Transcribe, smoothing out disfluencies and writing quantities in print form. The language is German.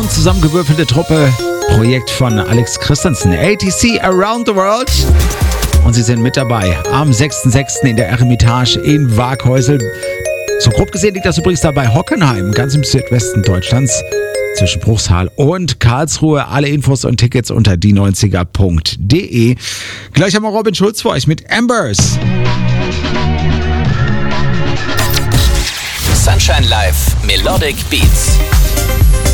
bunt zusammengewürfelte Truppe. Projekt von Alex Christensen. ATC Around the World. Und sie sind mit dabei am 6.6. in der Eremitage in Waaghäusel. So grob gesehen liegt das übrigens da bei Hockenheim, ganz im Südwesten Deutschlands. Zwischen Bruchsal und Karlsruhe. Alle Infos und Tickets unter die90er.de. Gleich haben wir Robin Schulz für euch mit Embers. Sunshine Live Melodic Beats.